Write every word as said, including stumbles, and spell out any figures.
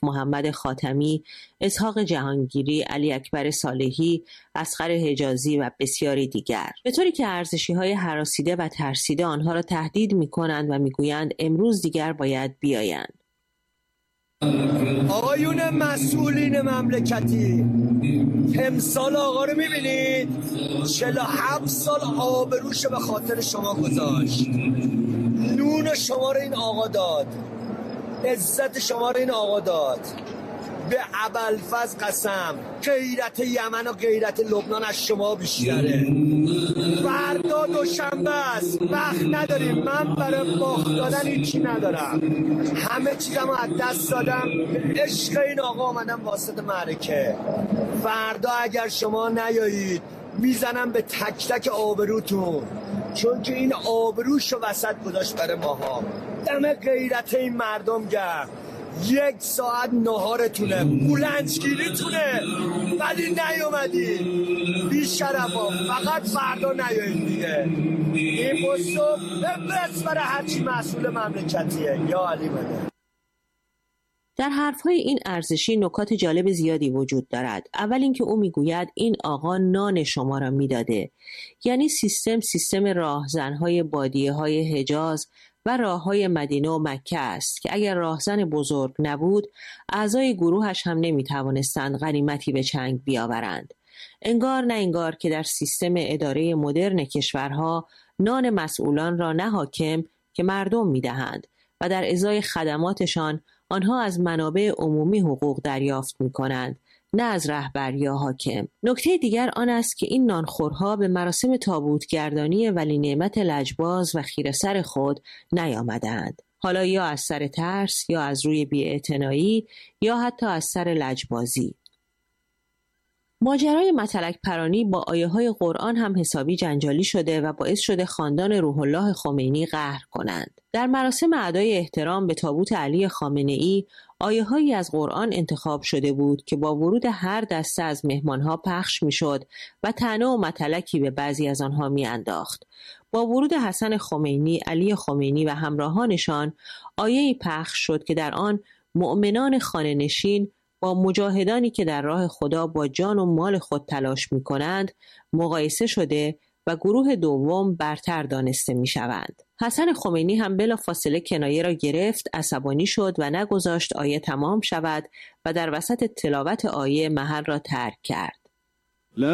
محمد خاتمی، اسحاق جهانگیری، علی اکبر صالحی، اصغر حجازی و بسیاری دیگر، به طوری که ارزشی‌های هراسیده و ترسیده آنها را تهدید می‌کنند و می‌گویند امروز دیگر باید بیایند. آقایون مسئولین مملکتی، تمثال آقا رو می‌بینید؟ چهل و هفت سال آبروش به خاطر شما گذاشت، نون شما رو این آقا داد، عزت شما رو این آقا داد. به ابوالفضل قسم غیرت یمن و غیرت لبنان از شما بیشتره. فردا دوشنبه است، وقت نداریم. من برای باخت دادن هیچی ندارم، همه چیزمو از دست دادم، عشق این آقا آمدم واسط معرکه. فردا اگر شما نیایید میزنم به تک تک آبروتون، چون که این آبروشو وسط گذاشت برای ماها. دم غیرت این مردم گرم. یک ساعت نهارتونه، بولنجگیریتونه، ولی نیومدی بی شرفا. فقط فردا نیایید دیگه. این بسو ببرس برای هرچی مسئول مملکتیه. یا علی بده. در حرفهای این ارزشی نکات جالب زیادی وجود دارد. اول اینکه او میگوید این آقا نان شما را میداده، یعنی سیستم سیستم راهزنهای بادیه‌های حجاز و راههای مدینه و مکه است که اگر راهزن بزرگ نبود اعضای گروهش هم نمیتوانستند غنیمتی به چنگ بیاورند. انگار نه انگار که در سیستم اداره مدرن کشورها نان مسئولان را نه حاکم که مردم میدهند و در ازای خدماتشان آنها از منابع عمومی حقوق دریافت میکنند، نه از رهبر یا حاکم. نکته دیگر آن است که این نانخورها به مراسم تابوتگردانی ولی نعمت لجباز و خیره سر خود نیامدند. حالا یا از سر ترس، یا از روی بی‌اعتنایی، یا حتی از سر لجبازی. ماجرای مطلق پرانی با آیه های قرآن هم حسابی جنجالی شده و باعث شده خاندان روح الله خمینی قهر کنند. در مراسم ادای احترام به تابوت علی خامنه‌ای آیه هایی از قرآن انتخاب شده بود که با ورود هر دسته از مهمانها پخش می شد و طعنه و مطلقی به بعضی از آنها می انداخت. با ورود حسن خمینی، علی خمینی و همراهانشان آیه‌ای پخش شد که در آن مؤمنان خانه نشین با مجاهدانی که در راه خدا با جان و مال خود تلاش می کنند مقایسه شده و گروه دوم برتر دانسته می شوند. حسن خمینی هم بلا فاصله کنایه را گرفت، عصبانی شد و نگذاشت آیه تمام شود و در وسط تلاوت آیه محل را ترک کرد.